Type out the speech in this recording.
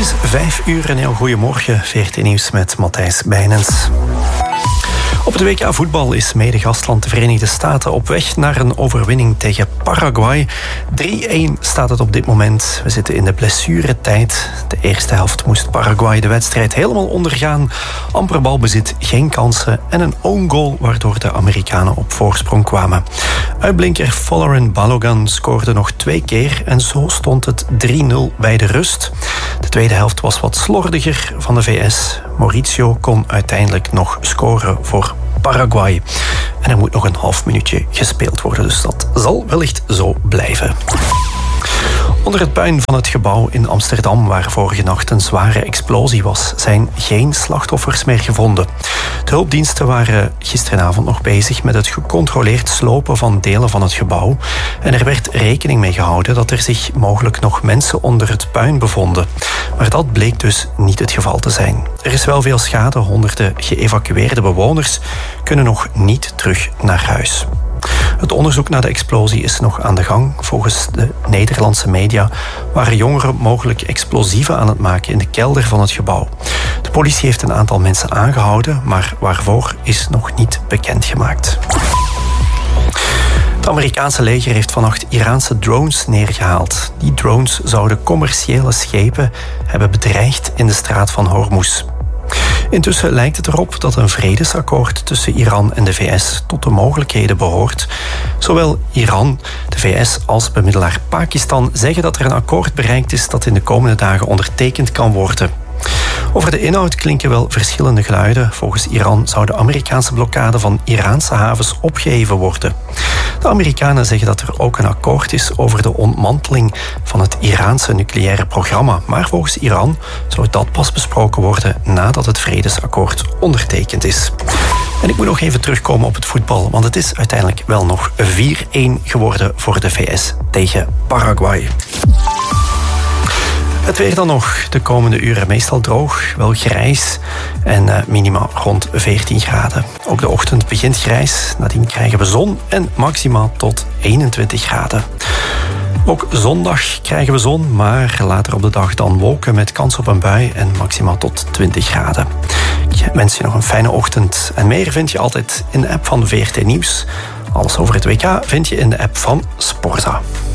is 5 uur. Een heel goeiemorgen. VRT Nieuws met Matthijs Bijnens. Op het WK voetbal is mede-gastland de Verenigde Staten op weg naar een overwinning tegen Paraguay. 3-1 staat het op dit moment. We zitten in de blessuretijd. De eerste helft moest Paraguay de wedstrijd helemaal ondergaan. Amper balbezit, geen kansen en een own goal waardoor de Amerikanen op voorsprong kwamen. Uitblinker Folarin Balogun scoorde nog 2 keer en zo stond het 3-0 bij de rust. De tweede helft was wat slordiger van de VS. Mauricio kon uiteindelijk nog scoren voor Paraguay. En er moet nog een half minuutje gespeeld worden, dus dat zal wellicht zo blijven. Onder het puin van het gebouw in Amsterdam, waar vorige nacht een zware explosie was, zijn geen slachtoffers meer gevonden. De hulpdiensten waren gisteravond nog bezig met het gecontroleerd slopen van delen van het gebouw. En er werd rekening mee gehouden dat er zich mogelijk nog mensen onder het puin bevonden. Maar dat bleek dus niet het geval te zijn. Er is wel veel schade, honderden geëvacueerde bewoners kunnen nog niet terug naar huis. Het onderzoek naar de explosie is nog aan de gang. Volgens de Nederlandse media waren jongeren mogelijk explosieven aan het maken in de kelder van het gebouw. De politie heeft een aantal mensen aangehouden, maar waarvoor is nog niet bekendgemaakt. Het Amerikaanse leger heeft vannacht Iraanse drones neergehaald. Die drones zouden commerciële schepen hebben bedreigd in de straat van Hormuz. Intussen lijkt het erop dat een vredesakkoord tussen Iran en de VS tot de mogelijkheden behoort. Zowel Iran, de VS als bemiddelaar Pakistan zeggen dat er een akkoord bereikt is dat in de komende dagen ondertekend kan worden. Over de inhoud klinken wel verschillende geluiden. Volgens Iran zou de Amerikaanse blokkade van Iraanse havens opgeheven worden. De Amerikanen zeggen dat er ook een akkoord is over de ontmanteling van het Iraanse nucleaire programma. Maar volgens Iran zou dat pas besproken worden nadat het vredesakkoord ondertekend is. En ik moet nog even terugkomen op het voetbal, want het is uiteindelijk wel nog 4-1 geworden voor de VS tegen Paraguay. Het weer dan nog. De komende uren meestal droog, wel grijs en minima rond 14 graden. Ook de ochtend begint grijs, nadien krijgen we zon en maximaal tot 21 graden. Ook zondag krijgen we zon, maar later op de dag dan wolken met kans op een bui en maximaal tot 20 graden. Ik wens je nog een fijne ochtend. En meer vind je altijd in de app van VRT Nieuws. Alles over het WK vind je in de app van Sporza.